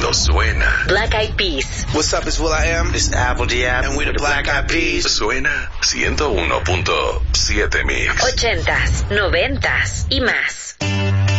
suena. Black Eyed Peas. What's up, it's will.i.am. It's Apple D.A.B. And we're the Black Eyed Peas. Suena 101.7 Mix. 80s, 90s y más.